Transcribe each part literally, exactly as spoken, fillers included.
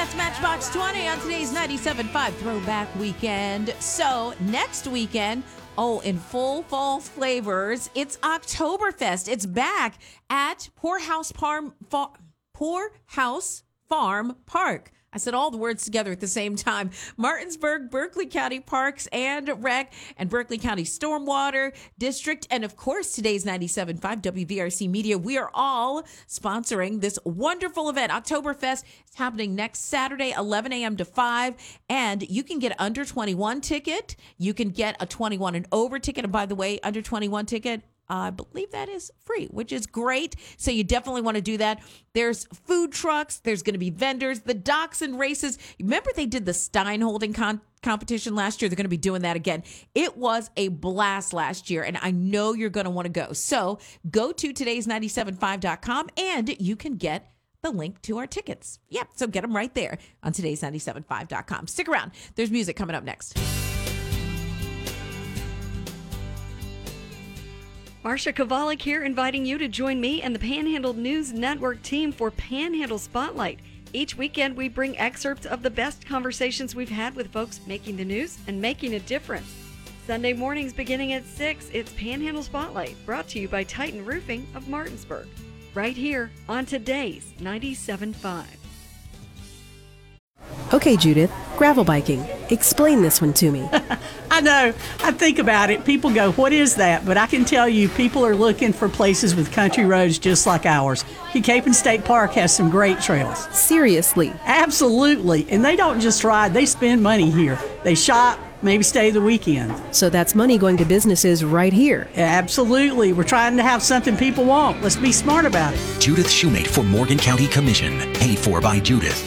That's Matchbox twenty on today's ninety-seven point five Throwback Weekend. So next weekend, oh, in full fall flavors, it's Oktoberfest. It's back at Poorhouse Farm, Fa- Poorhouse Farm Park. I said all the words together at the same time. Martinsburg, Berkeley County Parks and Rec, and Berkeley County Stormwater District, and of course, today's ninety-seven point five W V R C Media. We are all sponsoring this wonderful event. Oktoberfest is happening next Saturday, eleven a.m. to five, and you can get under twenty-one ticket. You can get a twenty-one and over ticket. And by the way, under twenty-one ticket, I believe that is free, which is great. So you definitely want to do that. There's food trucks. There's going to be vendors. The dachshund races. Remember they did the Stein holding con- competition last year? They're going to be doing that again. It was a blast last year, and I know you're going to want to go. So go to today's ninety-seven point five dot com, and you can get the link to our tickets. Yep, so get them right there on today's ninety-seven point five dot com. Stick around. There's music coming up next. Marsha Kovalik here, inviting you to join me and the Panhandle News Network team for Panhandle Spotlight. Each weekend, we bring excerpts of the best conversations we've had with folks making the news and making a difference. Sunday mornings beginning at six, it's Panhandle Spotlight, brought to you by Titan Roofing of Martinsburg, right here on today's ninety-seven point five. Okay, Judith, gravel biking. Explain this one to me. I know. I think about it. People go, what is that? But I can tell you, people are looking for places with country roads just like ours. Capon State Park has some great trails. Seriously? Absolutely. And they don't just ride. They spend money here. They shop, maybe stay the weekend. So that's money going to businesses right here. Absolutely. We're trying to have something people want. Let's be smart about it. Judith Shoemate for Morgan County Commission. Paid for by Judith.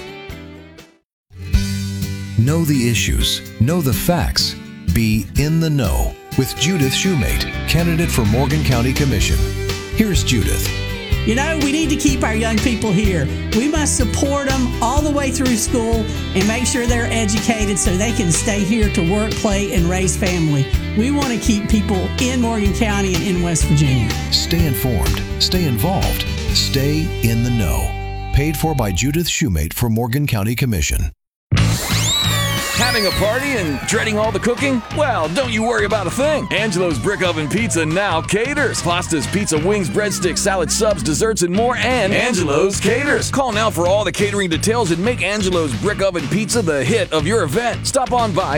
Know the issues. Know the facts. Be in the know with Judith Shoemate, candidate for Morgan County Commission. Here's Judith. You know, we need to keep our young people here. We must support them all the way through school and make sure they're educated so they can stay here to work, play, and raise family. We want to keep people in Morgan County and in West Virginia. Stay informed. Stay involved. Stay in the know. Paid for by Judith Shoemate for Morgan County Commission. Having a party and dreading all the cooking? Well, don't you worry about a thing. Angelo's Brick Oven Pizza now caters. Pastas, pizza, wings, breadsticks, salad, subs, desserts, and more, and Angelo's caters. Call now for all the catering details and make Angelo's Brick Oven Pizza the hit of your event. Stop on by